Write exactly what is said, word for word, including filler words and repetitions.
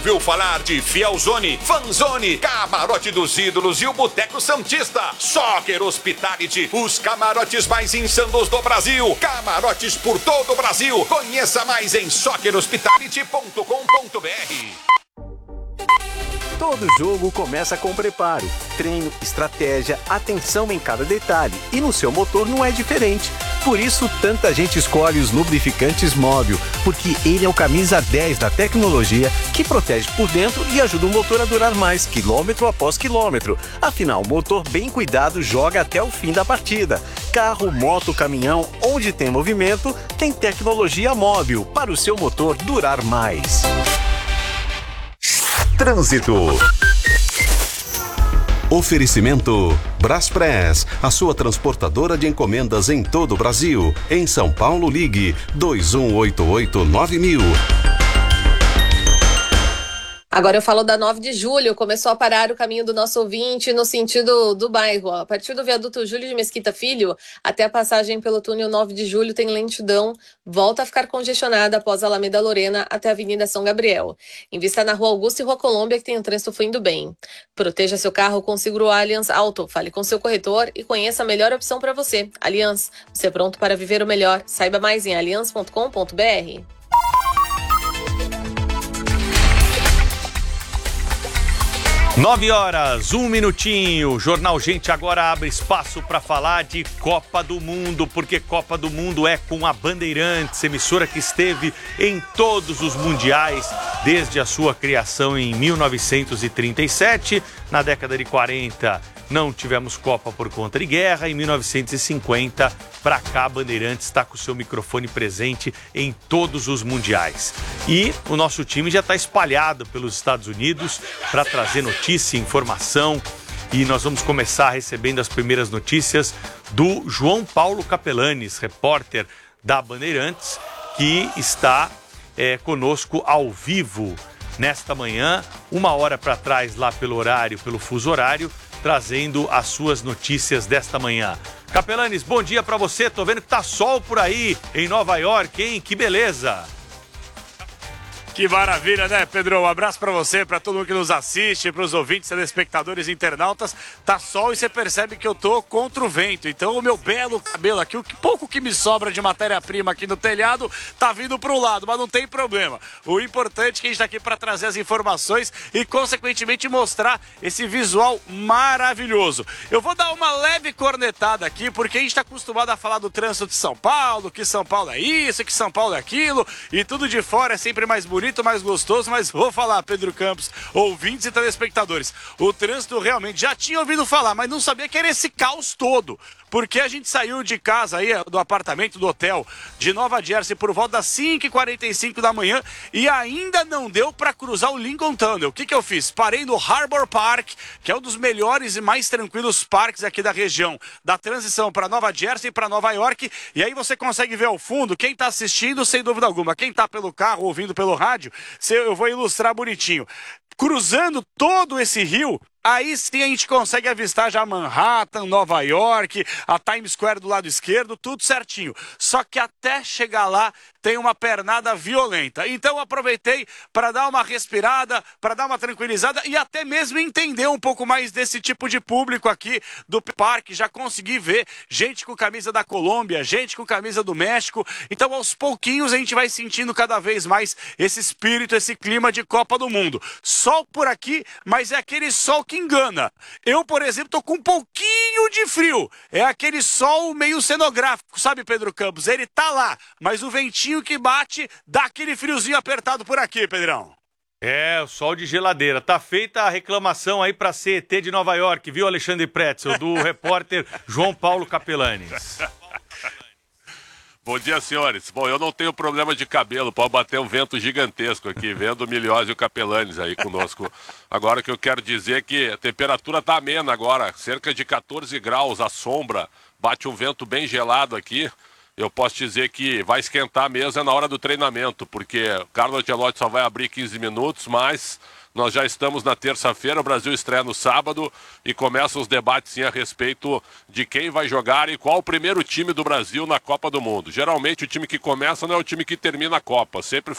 ouviu falar de Fielzone, Fanzone, Camarote dos Ídolos e o Boteco Santista? Soccer Hospitality, os camarotes mais insanos do Brasil. Camarotes por todo o Brasil. Conheça mais em soccer hospitality ponto com ponto br. Todo jogo começa com preparo, treino, estratégia, atenção em cada detalhe. E no seu motor não é diferente. Por isso, tanta gente escolhe os lubrificantes Móbil, porque ele é o camisa dez da tecnologia que protege por dentro e ajuda o motor a durar mais, quilômetro após quilômetro. Afinal, o motor bem cuidado joga até o fim da partida. Carro, moto, caminhão, onde tem movimento, tem tecnologia Móbil para o seu motor durar mais. Trânsito. Oferecimento Braspress, a sua transportadora de encomendas em todo o Brasil. Em São Paulo, ligue dois um oito oito nove mil. Agora eu falo da nove de julho, começou a parar o caminho do nosso ouvinte no sentido do bairro. A partir do viaduto Júlio de Mesquita Filho até a passagem pelo túnel nove de julho tem lentidão, volta a ficar congestionada após a Alameda Lorena até a Avenida São Gabriel. Invista na Rua Augusta e Rua Colômbia que tem o trânsito fluindo bem. Proteja seu carro com o seguro Allianz Auto, fale com seu corretor e conheça a melhor opção para você. Allianz, você é pronto para viver o melhor. Saiba mais em allianz ponto com ponto br. Nove horas, um minutinho. O Jornal Gente agora abre espaço para falar de Copa do Mundo, porque Copa do Mundo é com a Bandeirantes, emissora que esteve em todos os mundiais desde a sua criação em mil novecentos e trinta e sete. Na década de quarenta não tivemos Copa por conta de guerra. Em mil novecentos e cinquenta, para cá, a Bandeirantes está com o seu microfone presente em todos os mundiais. E o nosso time já está espalhado pelos Estados Unidos para trazer notícia, informação. E nós vamos começar recebendo as primeiras notícias do João Paulo Capelanes, repórter da Bandeirantes, que está é, conosco ao vivo nesta manhã, uma hora para trás lá pelo horário, pelo fuso horário, trazendo as suas notícias desta manhã. Capelanes, bom dia para você. Tô vendo que tá sol por aí em Nova York, hein? Que beleza! Que maravilha, né, Pedro? Um abraço pra você, pra todo mundo que nos assiste, pros ouvintes, telespectadores, internautas. Tá sol e você percebe que eu tô contra o vento. Então o meu belo cabelo aqui, o pouco que me sobra de matéria-prima aqui no telhado, tá vindo pro lado, mas não tem problema. O importante é que a gente tá aqui pra trazer as informações e, consequentemente, mostrar esse visual maravilhoso. Eu vou dar uma leve cornetada aqui, porque a gente tá acostumado a falar do trânsito de São Paulo, que São Paulo é isso, que São Paulo é aquilo, e tudo de fora é sempre mais bonito, mais gostoso, mas vou falar, Pedro Campos, ouvintes e telespectadores, o trânsito realmente já tinha ouvido falar, mas não sabia que era esse caos todo, porque a gente saiu de casa aí, do apartamento, do hotel de Nova Jersey por volta das cinco e quarenta e cinco da manhã e ainda não deu para cruzar o Lincoln Tunnel. O que que eu fiz? Parei no Harbor Park, que é um dos melhores e mais tranquilos parques aqui da região, da transição para Nova Jersey e para Nova York, e aí você consegue ver ao fundo, quem está assistindo, sem dúvida alguma, quem está pelo carro, ouvindo pelo rádio, eu vou ilustrar bonitinho. Cruzando todo esse rio, aí sim a gente consegue avistar já Manhattan, Nova York, a Times Square do lado esquerdo, tudo certinho. Só que até chegar lá tem uma pernada violenta. Então aproveitei para dar uma respirada, para dar uma tranquilizada e até mesmo entender um pouco mais desse tipo de público aqui do parque. Já consegui ver gente com camisa da Colômbia, gente com camisa do México. Então aos pouquinhos a gente vai sentindo cada vez mais esse espírito, esse clima de Copa do Mundo. Sol por aqui, mas é aquele sol que engana. Eu, por exemplo, tô com um pouquinho de frio. É aquele sol meio cenográfico, sabe, Pedro Campos? Ele tá lá, mas o ventinho que bate dá aquele friozinho apertado por aqui, Pedrão. É, o sol de geladeira. Tá feita a reclamação aí pra C E T de Nova York, viu, Alexandre Pretzel, do repórter João Paulo Capelanes. Bom dia, senhores. Bom, eu não tenho problema de cabelo, pode bater um vento gigantesco aqui, vendo o Milhós e o Capelanes aí conosco. Agora o que eu quero dizer é que a temperatura tá amena agora, cerca de quatorze graus, a sombra, bate um vento bem gelado aqui. Eu posso dizer que vai esquentar mesmo é na hora do treinamento, porque o Carlo Ancelotti só vai abrir quinze minutos, mas nós já estamos na terça-feira, o Brasil estreia no sábado e começam os debates sim, a respeito de quem vai jogar e qual o primeiro time do Brasil na Copa do Mundo. Geralmente o time que começa não é o time que termina a Copa, sempre